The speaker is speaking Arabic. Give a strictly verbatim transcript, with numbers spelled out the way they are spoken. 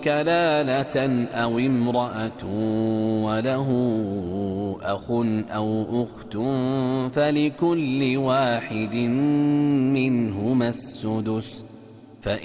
كلالة أو امرأة وله أخ أو أخت فلكل واحد منهما السدس